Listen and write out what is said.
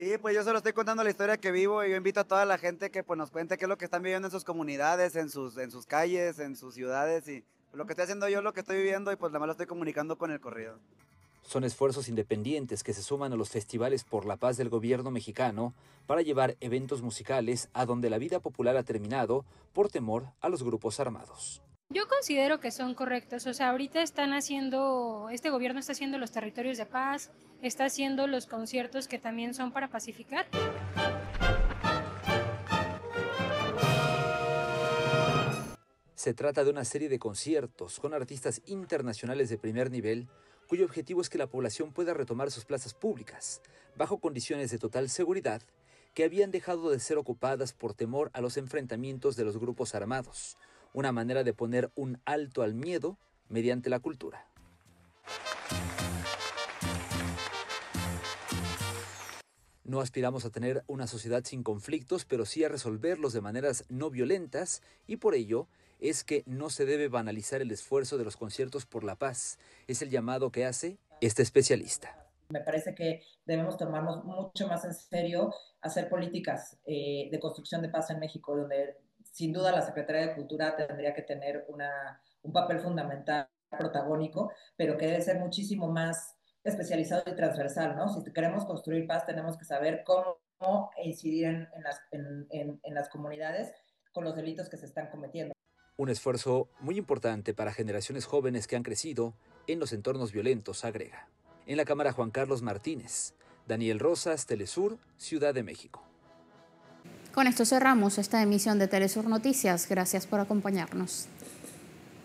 Y pues yo solo estoy contando la historia que vivo y yo invito a toda la gente que pues nos cuente qué es lo que están viviendo en sus comunidades, en sus calles, en sus ciudades y lo que estoy haciendo yo, lo que estoy viviendo y pues nada más lo estoy comunicando con el corrido. Son esfuerzos independientes que se suman a los festivales por la paz del gobierno mexicano para llevar eventos musicales a donde la vida popular ha terminado por temor a los grupos armados. Yo considero que son correctos, o sea, ahorita están haciendo, este gobierno está haciendo los territorios de paz, está haciendo los conciertos que también son para pacificar. Se trata de una serie de conciertos con artistas internacionales de primer nivel, cuyo objetivo es que la población pueda retomar sus plazas públicas, bajo condiciones de total seguridad, que habían dejado de ser ocupadas por temor a los enfrentamientos de los grupos armados, una manera de poner un alto al miedo mediante la cultura. No aspiramos a tener una sociedad sin conflictos, pero sí a resolverlos de maneras no violentas, y por ello es que no se debe banalizar el esfuerzo de los conciertos por la paz. Es el llamado que hace este especialista. Me parece que debemos tomarnos mucho más en serio hacer políticas de construcción de paz en México, donde sin duda la Secretaría de Cultura tendría que tener un papel fundamental, protagónico, pero que debe ser muchísimo más especializado y transversal, ¿no? Si queremos construir paz, tenemos que saber cómo incidir en las comunidades con los delitos que se están cometiendo. Un esfuerzo muy importante para generaciones jóvenes que han crecido en los entornos violentos, agrega. En la cámara, Juan Carlos Martínez. Daniel Rosas, Telesur, Ciudad de México. Con esto cerramos esta emisión de Telesur Noticias. Gracias por acompañarnos.